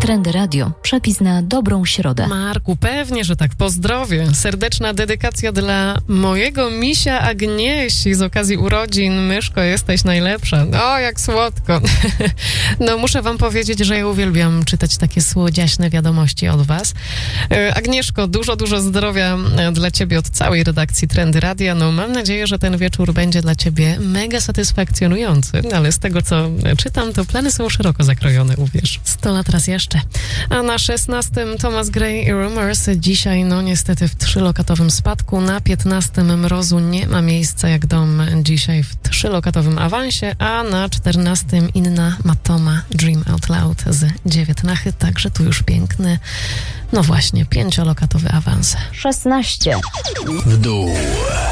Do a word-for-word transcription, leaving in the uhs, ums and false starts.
Trendy Radio. Przepis na dobrą środę. Marku, pewnie, że tak. Pozdrowie. Serdeczna dedykacja dla mojego misia Agniesi z okazji urodzin. Myszko, jesteś najlepsza. O, jak słodko. No, muszę wam powiedzieć, że ja uwielbiam czytać takie słodziaśne wiadomości od was. Agnieszko, dużo, dużo zdrowia dla ciebie od całej redakcji Trendy Radia. No, mam nadzieję, że ten wieczór będzie dla ciebie mega satysfakcjonujący, ale z tego, co czytam, to plany są szeroko zakrojone, uwierz. sto lat raz jeszcze. A na szesnastym Thomas Gray i Rumors. Dzisiaj, no niestety, w trzylokatowym spadku. Na piętnastym mrozu nie ma miejsca jak dom. Dzisiaj w trzylokatowym awansie, a na czternastym Inna Matoma Dream Out Loud z dziewiętnachy. Także tu już piękny, no właśnie, pięciolokatowy awans. szesnaście. W dół.